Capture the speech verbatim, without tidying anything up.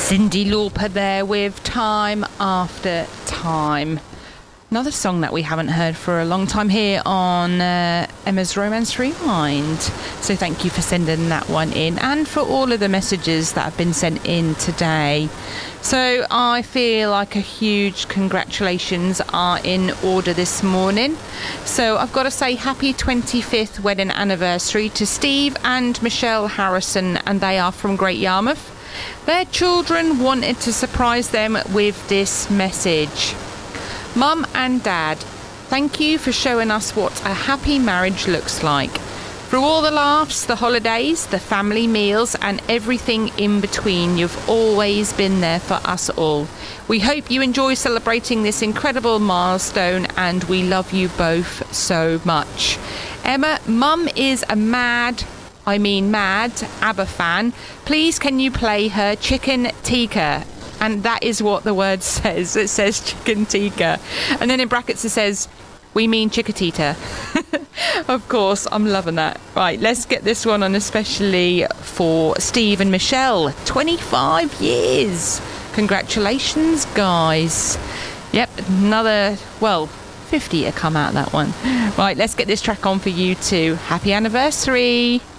Cyndi Lauper there with Time After Time. Another song that we haven't heard for a long time here on uh, Emma's Romance Rewind. So thank you for sending that one in, and for all of the messages that have been sent in today. So I feel like a huge congratulations are in order this morning. So I've got to say happy twenty-fifth wedding anniversary to Steve and Michelle Harrison, and they are from Great Yarmouth. Their children wanted to surprise them with this message. Mum and Dad, thank you for showing us what a happy marriage looks like. Through all the laughs, the holidays, the family meals and everything in between, you've always been there for us all. We hope you enjoy celebrating this incredible milestone, and we love you both so much. Emma, Mum is a mad, I mean mad, ABBA fan. Please can you play her Chicken Tikka? And that is what the word says. It says chicken tikka. And then in brackets it says, we mean Chiquitita. Of course, I'm loving that. Right, let's get this one on especially for Steve and Michelle. twenty-five years. Congratulations, guys. Yep, another, well, fifty to come out that one. Right, let's get this track on for you too. Happy anniversary.